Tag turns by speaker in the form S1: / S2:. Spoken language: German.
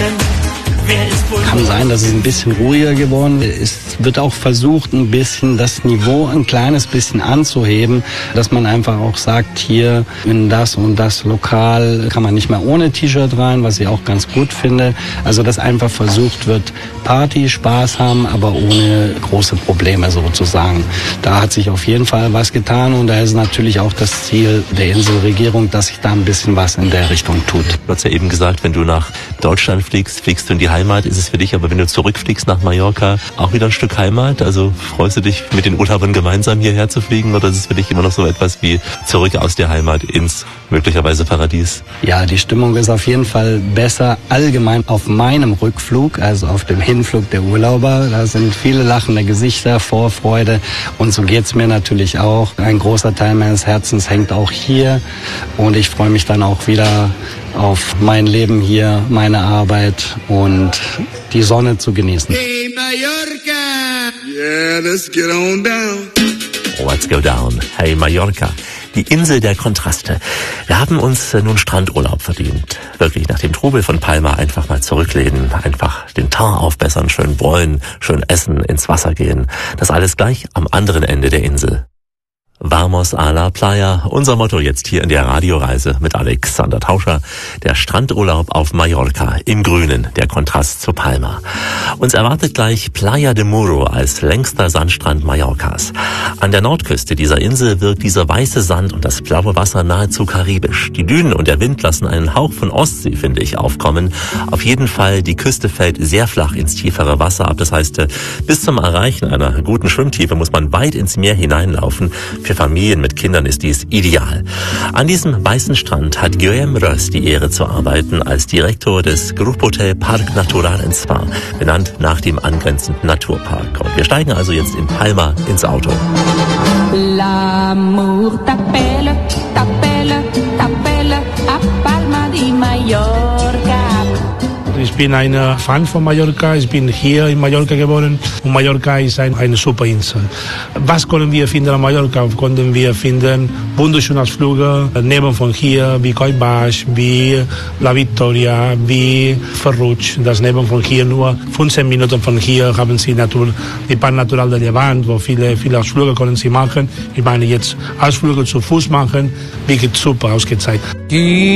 S1: Kann sein, dass es ein bisschen ruhiger geworden ist. Es wird auch versucht, ein bisschen das Niveau ein kleines bisschen anzuheben, dass man einfach auch sagt, hier in das und das Lokal kann man nicht mehr ohne T-Shirt rein, was ich auch ganz gut finde. Also dass einfach versucht wird, Party, Spaß haben, aber ohne große Probleme sozusagen. Da hat sich auf jeden Fall was getan und da ist natürlich auch das Ziel der Inselregierung, dass sich da ein bisschen was in der Richtung tut.
S2: Du hast ja eben gesagt, wenn du nach Deutschland fliegst, fliegst du in die Heimat, ist es für dich, aber wenn du zurückfliegst nach Mallorca, auch wieder ein Stück Heimat? Also freust du dich, mit den Urlaubern gemeinsam hierher zu fliegen oder ist es für dich immer noch so etwas wie zurück aus der Heimat ins möglicherweise Paradies?
S1: Ja, die Stimmung ist auf jeden Fall besser allgemein auf meinem Rückflug, also auf dem Hinflug der Urlauber. Da sind viele lachende Gesichter, Vorfreude und so geht's mir natürlich auch. Ein großer Teil meines Herzens hängt auch hier und ich freue mich dann auch wieder auf mein Leben hier, meine Arbeit und die Sonne zu genießen.
S3: Hey Mallorca! Yeah, let's get on down.
S2: Let's go down. Hey Mallorca. Die Insel der Kontraste. Wir haben uns nun Strandurlaub verdient. Wirklich nach dem Trubel von Palma einfach mal zurücklehnen, einfach den Teint aufbessern, schön bräunen, schön essen, ins Wasser gehen. Das alles gleich am anderen Ende der Insel. Vamos a la Playa, unser Motto jetzt hier in der Radioreise mit Alexander Tauscher. Der Strandurlaub auf Mallorca im Grünen, der Kontrast zu Palma. Uns erwartet gleich Playa de Muro als längster Sandstrand Mallorcas. An der Nordküste dieser Insel wirkt dieser weiße Sand und das blaue Wasser nahezu karibisch. Die Dünen und der Wind lassen einen Hauch von Ostsee, finde ich, aufkommen. Auf jeden Fall, die Küste fällt sehr flach ins tiefere Wasser ab. Das heißt, bis zum Erreichen einer guten Schwimmtiefe muss man weit ins Meer hineinlaufen. Für Familien mit Kindern ist dies ideal. An diesem weißen Strand hat Guillaume Röss die Ehre zu arbeiten als Direktor des Grupphotel Parc Natural in Spa, benannt nach dem angrenzenden Naturpark. Und wir steigen also jetzt in Palma ins Auto.
S4: L'amour t'appelle, t'appelle, t'appelle a Palma di Mallorca.
S5: Ich bin ein Fan von Mallorca, ich bin hier in Mallorca geboren und Mallorca ist eine super Insel. Was können wir finden an Mallorca? Können wir finden wunderschöne Ausflüge neben von hier, wie Collbaix, wie La Victoria, wie Ferruig. Das neben von hier nur 15 Minuten von hier haben Sie die Parc Natural de Levant, wo viele Ausflüge können Sie machen. Ich meine jetzt Ausflüge zu Fuß machen, wirklich super ausgezeichnet.